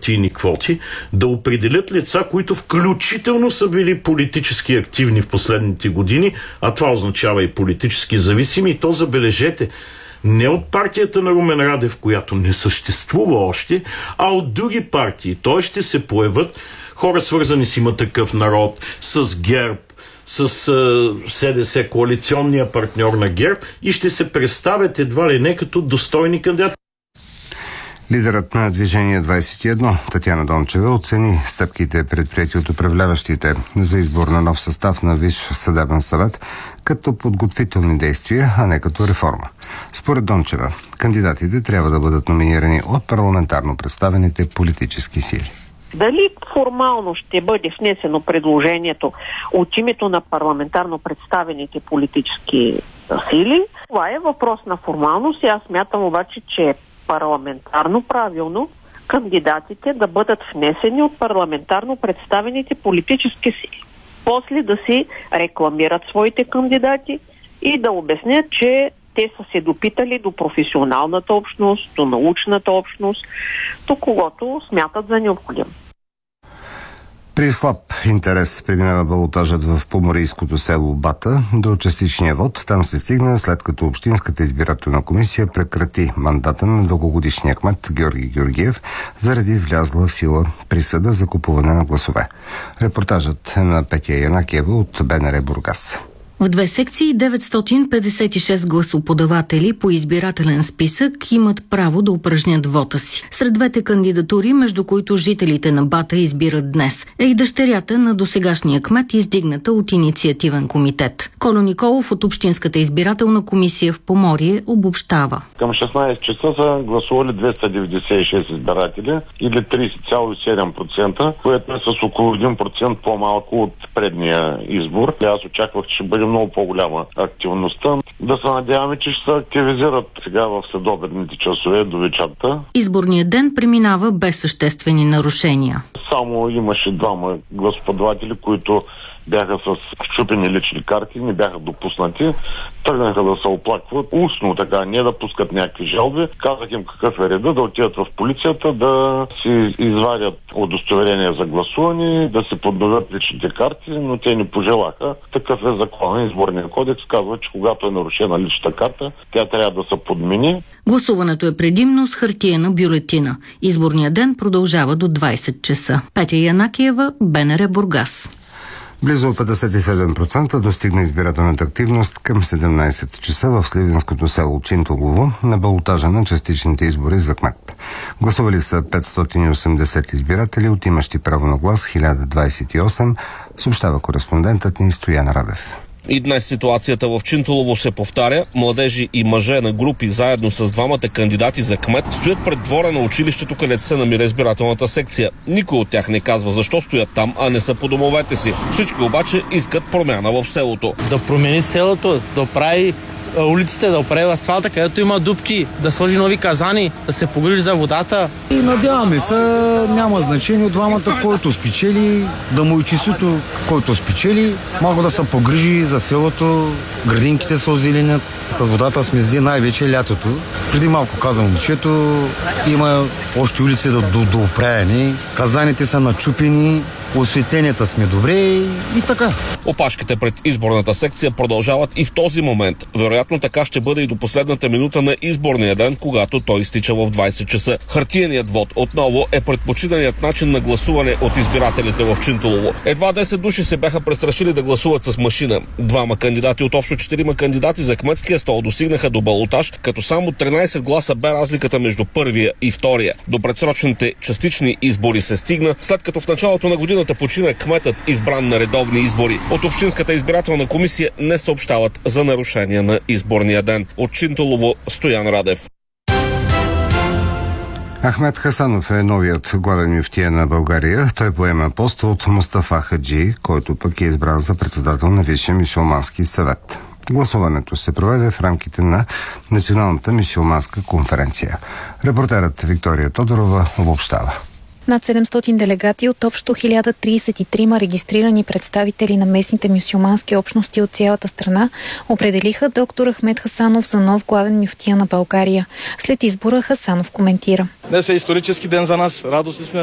партийни квоти, да определят лица, които включително са били политически активни в последните години, а това означава и политически зависими, и то забележете, не от партията на Румен Радев, която не съществува още, а от други партии. Той ще се появят хора, свързани с Има такъв народ, с ГЕРБ, с СДС, коалиционния партньор на ГЕРБ, и ще се представят едва ли не като достойни кандидати. Лидерът на Движение 21, Татяна Дончева, оцени стъпките, предприети от управляващите за избор на нов състав на Висш съдебен съвет, като подготвителни действия, а не като реформа. Според Дончева, кандидатите трябва да бъдат номинирани от парламентарно представените политически сили. Дали формално ще бъде внесено предложението от името на парламентарно представените политически сили, това е въпрос на формалност и аз смятам обаче, че е парламентарно правилно кандидатите да бъдат внесени от парламентарно представените политически сили. После да си рекламират своите кандидати и да обяснят, че те са се допитали до професионалната общност, до научната общност, до когото смятат за необходимо. При слаб интерес преминава балотажът в поморийското село Бата до частичния вод. Там се стигна, след като Общинската избирателна комисия прекрати мандата на дългогодишния кмет Георги Георгиев заради влязла в сила присъда за купуване на гласове. Репортажът е на Петя Янакиева от БНР Бургас. В две секции 956 гласоподаватели по избирателен списък имат право да упражнят вота си. Сред двете кандидатури, между които жителите на Бата избират днес, е и дъщерята на досегашния кмет, издигната от инициативен комитет. Коло Николов от Общинската избирателна комисия в Поморие обобщава. Към 16 часа са гласували 296 избиратели или 30,7%, което е с около 1% по-малко от предния избор. Аз очаквах, че ще бъде много по-голяма активността. Да се надяваме, че ще се активизират сега в следобедните часове до вечерта. Изборният ден преминава без съществени нарушения. Само имаше двама гласоподаватели, които бяха с счупени лични карти, не бяха допуснати. Тръгнаха да се оплакват устно, така, не да пускат някакви жалби. Казах им какъв е реда, да отидат в полицията, да си извадят удостоверение за гласуване, да си подновят личните карти, но те не пожелаха. Такъв е закон. Изборния кодекс казва, че когато е нарушена личната карта, тя трябва да се подмени. Гласуването е предимно с хартиена бюлетина. Изборният ден продължава до 20 часа. Петя Янакиева, БНР Бургас. Близо 57% достигна избирателната активност към 17 часа в сливенското село Чинтулово на балотажа на частичните избори за кмет. Гласували са 580 избиратели, от имащи право на глас 1028, съобщава кореспондентът ни Стоян Радев. И днес ситуацията в Чинтулово се повтаря. Младежи и мъже на групи заедно с двамата кандидати за кмет стоят пред двора на училището, където се намира избирателната секция. Никой от тях не казва защо стоят там, а не са по домовете си. Всички обаче искат промяна в селото. Да промени селото, да прави улиците, да оправи асфалта, където има дупки, да сложи нови казани, да се погрижи за водата. И надяваме се, няма значение от двамата, който спечели, да му и числото, който спечели, малко да се погрижи за селото, градинките се озеленят, с водата сме зли най-вече лятото. Преди малко каза момчето, има още улици до оправяне, казаните са начупени, осветленията сме добре и така. Опашките пред изборната секция продължават и в този момент. Вероятно така ще бъде и до последната минута на изборния ден, когато той изтича в 20 часа. Хартиеният вод отново е предпочитаният начин на гласуване от избирателите в Чинтулово. Едва 10 души се бяха престрашили да гласуват с машина. Двама кандидати от общо 4 кандидати за кметския стол достигнаха до балотаж, като само 13 гласа бе разликата между първия и втория. До предсрочните частични избори се стигна, след като в началото на годината почина кметът, избран на редовни избори. От Общинската избирателна комисия не съобщават за нарушения на изборния ден. От Чинтулово, Стоян Радев. Ахмед Хасанов е новият главен мюфтия на България. Той поема поста от Мустафа Хаджи, който пък е избран за председател на Висшия мюсюлмански съвет. Гласуването се проведе в рамките на Националната мюсюлманска конференция. Репортерът Виктория Тодорова обобщава. Над 700 делегати от общо 1033 регистрирани представители на местните мюсюлмански общности от цялата страна определиха доктор Ахмед Хасанов за нов главен мюфтия на България. След избора Хасанов коментира. Днес е исторически ден за нас. Радостни сме